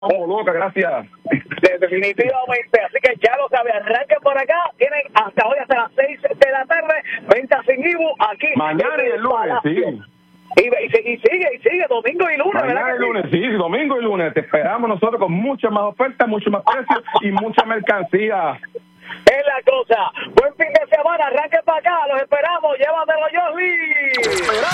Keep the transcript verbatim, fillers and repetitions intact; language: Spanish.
Como loca, gracias. Definitivamente, así que ya lo sabe, arranquen por acá, tienen hasta hoy hasta las seis de la tarde, venta sin I V U aquí. Mañana y el lunes, sí. Y, y, y sigue, y sigue, domingo y lunes. Mañana y lunes, sí, domingo y lunes. Te esperamos nosotros con muchas más ofertas, mucho más precios y mucha mercancía. Es la cosa. Buen fin de semana, arranquen para acá, los esperamos, llévatelo, Jordi.